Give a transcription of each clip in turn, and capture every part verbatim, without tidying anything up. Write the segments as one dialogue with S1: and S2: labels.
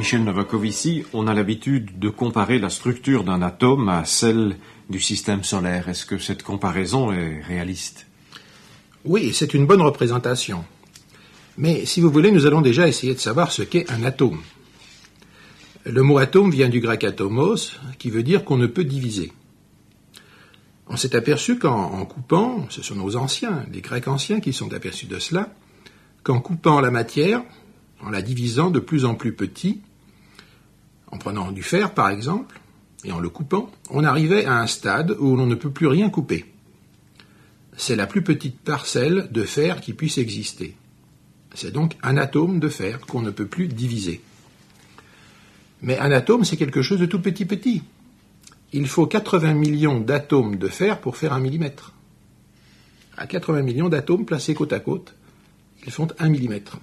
S1: Michel Novakovici, on a l'habitude de comparer la structure d'un atome à celle du système solaire. Est-ce que cette comparaison est réaliste?
S2: Oui, c'est une bonne représentation. Mais si vous voulez, nous allons déjà essayer de savoir ce qu'est un atome. Le mot atome vient du grec atomos, qui veut dire qu'on ne peut diviser. On s'est aperçu qu'en en coupant, ce sont nos anciens, les Grecs anciens qui sont aperçus de cela, qu'en coupant la matière, en la divisant de plus en plus petit, en prenant du fer par exemple, et en le coupant, on arrivait à un stade où l'on ne peut plus rien couper. C'est la plus petite parcelle de fer qui puisse exister. C'est donc un atome de fer qu'on ne peut plus diviser. Mais un atome, c'est quelque chose de tout petit petit. Il faut quatre-vingts millions d'atomes de fer pour faire un millimètre. À quatre-vingts millions d'atomes placés côte à côte, ils font un millimètre.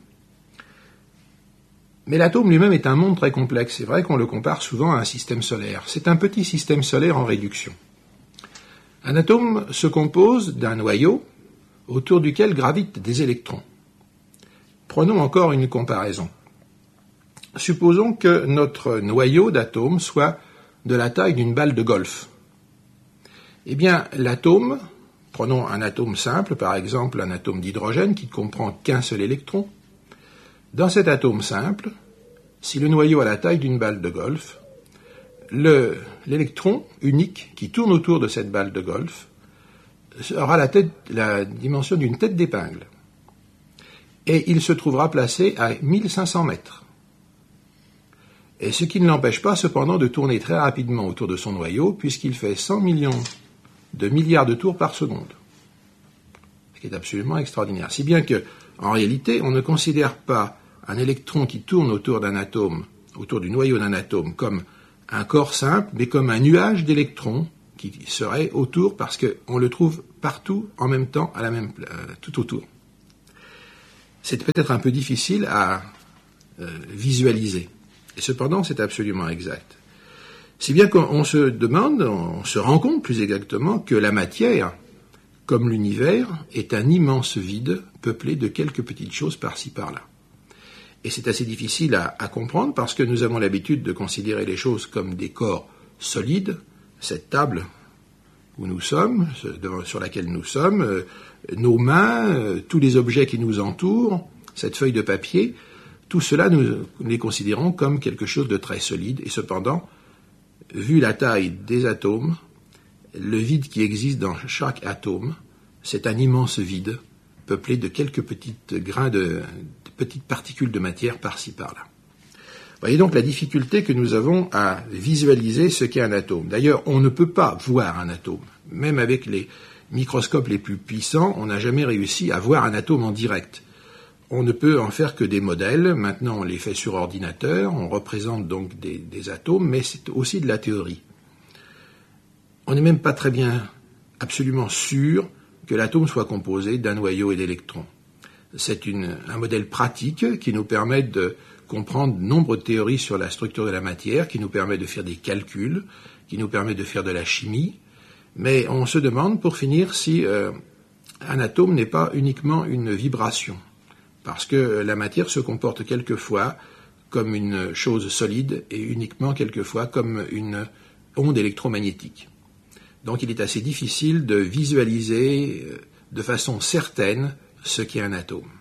S2: Mais l'atome lui-même est un monde très complexe. C'est vrai qu'on le compare souvent à un système solaire. C'est un petit système solaire en réduction. Un atome se compose d'un noyau autour duquel gravitent des électrons. Prenons encore une comparaison. Supposons que notre noyau d'atome soit de la taille d'une balle de golf. Eh bien, l'atome, prenons un atome simple, par exemple un atome d'hydrogène qui ne comprend qu'un seul électron. Dans cet atome simple, si le noyau a la taille d'une balle de golf, le, l'électron unique qui tourne autour de cette balle de golf aura la, tête, la dimension d'une tête d'épingle. Et il se trouvera placé à mille cinq cents mètres. Et ce qui ne l'empêche pas cependant de tourner très rapidement autour de son noyau, puisqu'il fait cent millions de milliards de tours par seconde. Ce qui est absolument extraordinaire. Si bien que, en réalité, on ne considère pas un électron qui tourne autour d'un atome, autour du noyau d'un atome, comme un corps simple, mais comme un nuage d'électrons qui serait autour, parce qu'on le trouve partout, en même temps, à la même, euh, tout autour. C'est peut-être un peu difficile à euh, visualiser. Et cependant, c'est absolument exact. Si bien qu'on se demande, on se rend compte plus exactement que la matière, comme l'univers, est un immense vide peuplé de quelques petites choses par-ci par-là. Et c'est assez difficile à, à comprendre parce que nous avons l'habitude de considérer les choses comme des corps solides. Cette table où nous sommes, sur laquelle nous sommes, euh, nos mains, euh, tous les objets qui nous entourent, cette feuille de papier, tout cela, nous les considérons comme quelque chose de très solide. Et cependant, vu la taille des atomes, le vide qui existe dans chaque atome, c'est un immense vide peuplé de quelques petites grains de, de petites particules de matière par-ci par-là. Voyez donc la difficulté que nous avons à visualiser ce qu'est un atome. D'ailleurs, on ne peut pas voir un atome. Même avec les microscopes les plus puissants, on n'a jamais réussi à voir un atome en direct. On ne peut en faire que des modèles. Maintenant, on les fait sur ordinateur. On représente donc des, des atomes, mais c'est aussi de la théorie. On n'est même pas très bien, absolument sûr que l'atome soit composé d'un noyau et d'électrons. C'est une, un modèle pratique qui nous permet de comprendre de nombreuses théories sur la structure de la matière, qui nous permet de faire des calculs, qui nous permet de faire de la chimie. Mais on se demande, pour finir, si euh, un atome n'est pas uniquement une vibration. Parce que la matière se comporte quelquefois comme une chose solide et uniquement quelquefois comme une onde électromagnétique. Donc il est assez difficile de visualiser de façon certaine ce qu'est un atome.